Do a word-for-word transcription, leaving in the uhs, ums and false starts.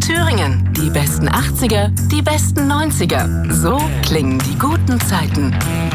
Thüringen. Die besten achtziger, die besten neunziger. So klingen die guten Zeiten.